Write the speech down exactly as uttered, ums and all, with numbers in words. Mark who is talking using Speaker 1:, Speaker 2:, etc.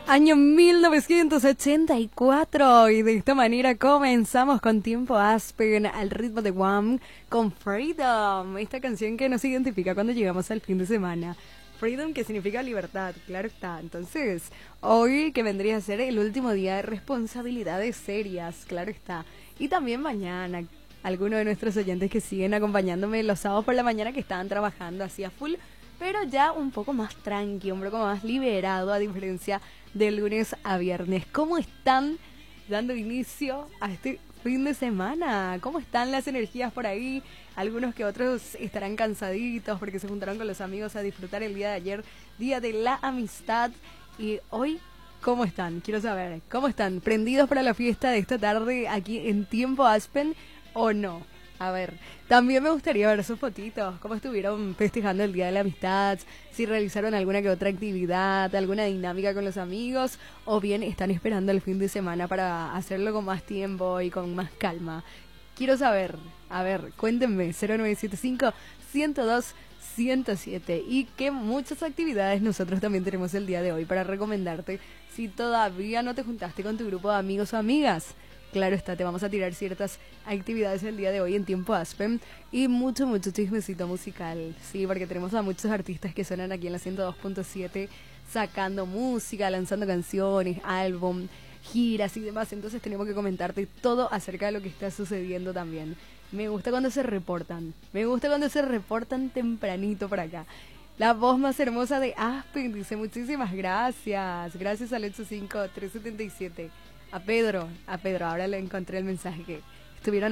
Speaker 1: Año mil novecientos ochenta y cuatro y de esta manera comenzamos con Tiempo Aspen al ritmo de Wham con Freedom, esta canción que nos identifica cuando llegamos al fin de semana. Freedom, que significa libertad, claro está. Entonces, hoy que vendría a ser el último día de responsabilidades serias, claro está. Y también mañana, algunos de nuestros oyentes que siguen acompañándome los sábados por la mañana que estaban trabajando así a full, pero ya un poco más tranqui, un poco más liberado, a diferencia de lunes a viernes. ¿Cómo están dando inicio a este fin de semana? ¿Cómo están las energías por ahí? Algunos que otros estarán cansaditos porque se juntaron con los amigos a disfrutar el día de ayer, Día de la Amistad. Y hoy, ¿cómo están? Quiero saber, ¿cómo están? ¿Prendidos para la fiesta de esta tarde aquí en Tiempo Aspen o no? A ver, también me gustaría ver sus fotitos, cómo estuvieron festejando el Día de la Amistad, si realizaron alguna que otra actividad, alguna dinámica con los amigos, o bien están esperando el fin de semana para hacerlo con más tiempo y con más calma. Quiero saber, a ver, cuéntenme, cero nueve siete cinco, uno cero dos, uno cero siete, y que muchas actividades nosotros también tenemos el día de hoy para recomendarte si todavía no te juntaste con tu grupo de amigos o amigas. Claro está, te vamos a tirar ciertas actividades el día de hoy en Tiempo Aspen y mucho, mucho chismecito musical, sí, porque tenemos a muchos artistas que suenan aquí en la ciento dos punto siete sacando música, lanzando canciones, álbum, giras y demás, entonces tenemos que comentarte todo acerca de lo que está sucediendo también. Me gusta cuando se reportan, me gusta cuando se reportan tempranito por acá. La voz más hermosa de Aspen dice muchísimas gracias, gracias al ocho cinco tres siete siete. A Pedro, a Pedro, ahora le encontré el mensaje que estuvieron